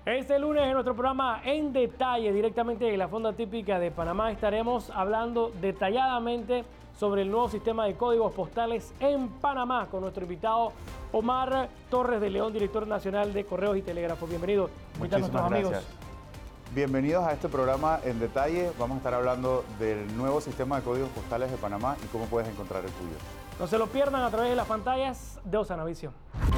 Este lunes en nuestro programa En Detalle, directamente de la Fonda Típica de Panamá, estaremos hablando detalladamente sobre el nuevo sistema de códigos postales en Panamá con nuestro invitado Omar Torres de León, director nacional de Correos y Telégrafos. Bienvenido. Muchísimas gracias. Bienvenidos a este programa En Detalle. Vamos a estar hablando del nuevo sistema de códigos postales de Panamá y cómo puedes encontrar el tuyo. No se lo pierdan a través de las pantallas de Osanavisión.